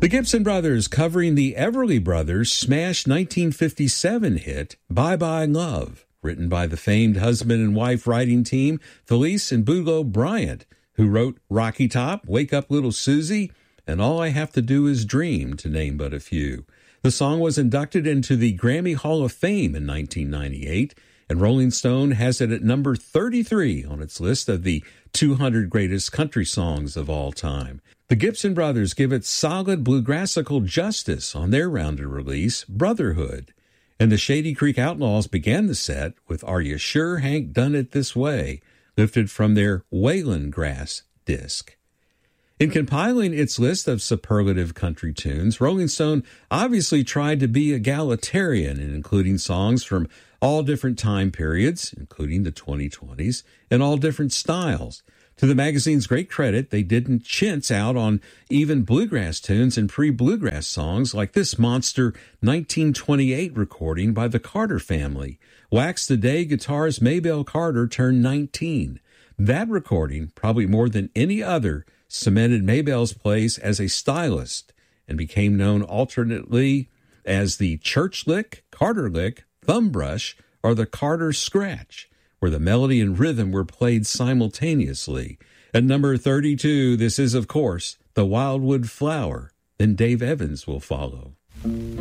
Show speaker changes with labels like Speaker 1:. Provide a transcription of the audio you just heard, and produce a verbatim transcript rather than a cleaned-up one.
Speaker 1: The Gibson Brothers covering the Everly Brothers' smash nineteen fifty-seven hit, Bye Bye Love, written by the famed husband and wife writing team, Felice and Boudleaux Bryant, who wrote Rocky Top, Wake Up Little Susie, and All I Have to Do Is Dream, to name but a few. The song was inducted into the Grammy Hall of Fame in nineteen ninety-eight, and Rolling Stone has it at number thirty-three on its list of the two hundred greatest country songs of all time. The Gibson Brothers give it solid bluegrassical justice on their rounded release, Brotherhood. And the Shady Creek Outlaws began the set with Are You Sure Hank Done It This Way, lifted from their Wayland Grass disc. In compiling its list of superlative country tunes, Rolling Stone obviously tried to be egalitarian in including songs from all different time periods, including the twenty twenties, and all different styles. To the magazine's great credit, they didn't chintz out on even bluegrass tunes and pre-bluegrass songs like this monster nineteen twenty-eight recording by the Carter family. Wax the Day guitarist Maybelle Carter turned nineteen. That recording, probably more than any other, cemented Maybelle's place as a stylist and became known alternately as the Church Lick, Carter Lick, Thumb Brush, or the Carter Scratch, where the melody and rhythm were played simultaneously. At number thirty-two, this is, of course, The Wildwood Flower. Then Dave Evans will follow.